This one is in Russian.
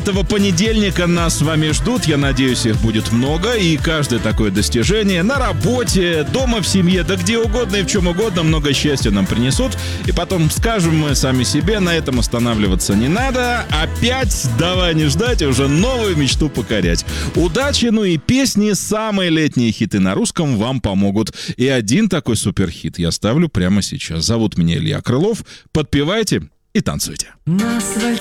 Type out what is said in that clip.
Этого понедельника нас с вами ждут, я надеюсь, их будет много, и каждое такое достижение на работе, дома в семье, да где угодно и в чем угодно много счастья нам принесут, и потом скажем мы сами себе, на этом останавливаться не надо, опять давай не ждать, уже новую мечту покорять. Удачи, ну и песни, самые летние хиты на русском вам помогут, и один такой суперхит я ставлю прямо сейчас. Зовут меня Илья Крылов, подпевайте и танцуйте.